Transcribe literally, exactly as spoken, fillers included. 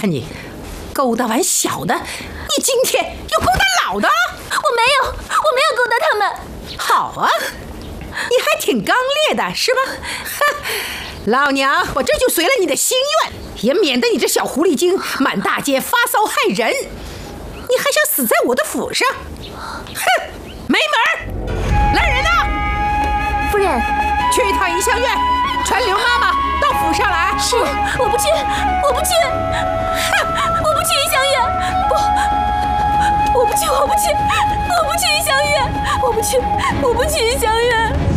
看你勾搭完小的，你今天又勾搭老的。 我没有，我没有勾搭他们。 好啊，你还挺刚烈的是吧？哼，老娘我这就随了你的心愿，也免得你这小狐狸精满大街发骚害人。你还想死在我的府上？哼，没门！来人呐！ 夫人， 去一趟怡香院，传刘妈妈到府上来。 是，我不去，我不去，哼，我不去怡香院，不，我不去，我不去，我不去怡香院，我不去，我不去怡香院。